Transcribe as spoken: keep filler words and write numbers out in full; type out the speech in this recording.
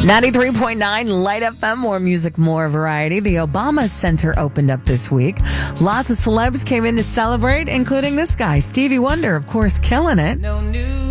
ninety-three point nine Light F M, more music, more variety. The Obama Center opened up this week. Lots of celebs came in to celebrate, including this guy, Stevie Wonder, of course, killing it. No news.